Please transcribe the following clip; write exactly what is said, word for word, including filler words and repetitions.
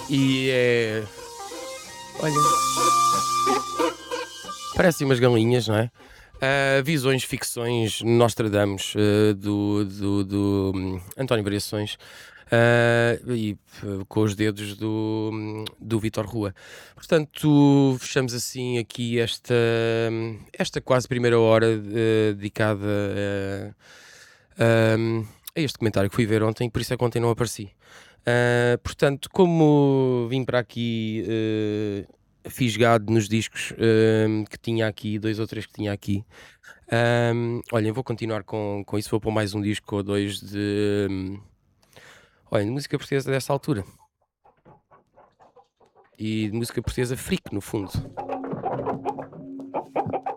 E é. Olha, parecem umas galinhas, não é? Ah, visões, ficções, Nostradamus, ah, do, do, do hum, António Variações, ah, e ah, com os dedos do, hum, do Vítor Rua. Portanto, fechamos assim aqui esta, hum, esta quase primeira hora eh, dedicada a, hum, a este comentário que fui ver ontem, por isso é que ontem não apareci. Ah, portanto, como vim para aqui eh, fisgado nos discos eh, que tinha aqui, dois ou três que tinha aqui, um, olhem, vou continuar com, com isso, vou pôr mais um disco ou dois de, hum, olhem, de música portuguesa desta altura. E de música portuguesa freak, no fundo.